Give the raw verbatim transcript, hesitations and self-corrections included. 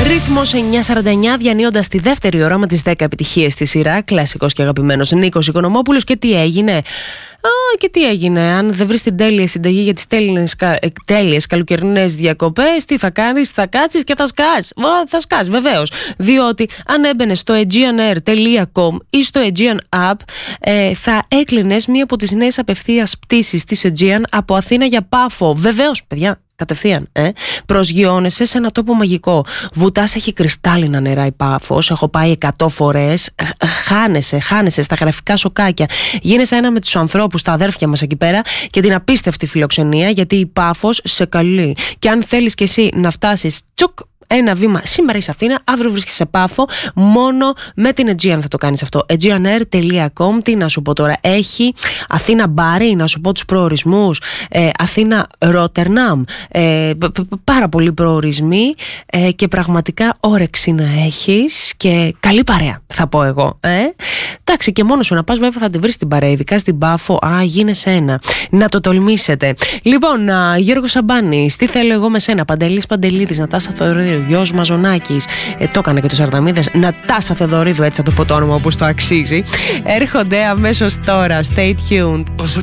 Ρύθμος εννιά σαράντα εννιά, διανύοντας τη δεύτερη ώρα με τις δέκα επιτυχίες στη σειρά. Κλασικός και αγαπημένος Νίκος Οικονομόπουλος. Και τι έγινε? Α, και τι έγινε? Αν δεν βρεις την τέλεια συνταγή για τις τέλειες, τέλειες καλοκαιρινές διακοπές, τι θα κάνεις? Θα κάτσεις και θα σκάς. Ω, θα σκάς, βεβαίως. Διότι αν έμπαινες στο aegean air τελεία com ή στο Aegean App, ε, θα έκλεινες μία από τις νέες απευθείας πτήσεις της Aegean από Αθήνα για Πάφο. Βεβαίως, παιδιά. Κατευθείαν, ε. Προσγειώνεσαι σε ένα τόπο μαγικό. Βουτάς, έχει κρυστάλλινα νερά η Πάφος. Έχω πάει εκατό φορές. Χάνεσαι, χάνεσαι στα γραφικά σοκάκια. Γίνεσαι ένα με τους ανθρώπους, τα αδέρφια μας εκεί πέρα και την απίστευτη φιλοξενία, γιατί η Πάφος σε καλεί. Και αν θέλεις κι εσύ να φτάσεις τσουκ, ένα βήμα, σήμερα είσαι Αθήνα, αύριο βρίσκεσαι σε Πάφο, μόνο με την Aegean θα το κάνεις αυτό. aegean air τελεία com. Τι να σου πω τώρα? Έχει Αθήνα Μπάρι, να σου πω τους προορισμούς. ε, Αθήνα Ρότερναμ, ε, πάρα πολλοί προορισμοί, ε, και πραγματικά όρεξη να έχεις και καλή παρέα, θα πω εγώ. ε. Εντάξει, και μόνο σου να πας, βέβαια θα τη βρεις την παρέα, ειδικά στην Πάφο. Α, γίνεσαι ένα. Να το τολμήσετε. Λοιπόν, α, Γιώργος Σαμπάνης, τι θέλω εγώ με σένα? Παντελής Παντελίδης, Νατάσα Θεοδωρίδου, Γιώργος Μαζονάκης, ε, το έκανε και τους Αρταμίδες. Νατάσα Θεοδωρίδου, έτσι θα το πω το όνομα όπως το αξίζει. Έρχονται αμέσως τώρα. Stay tuned.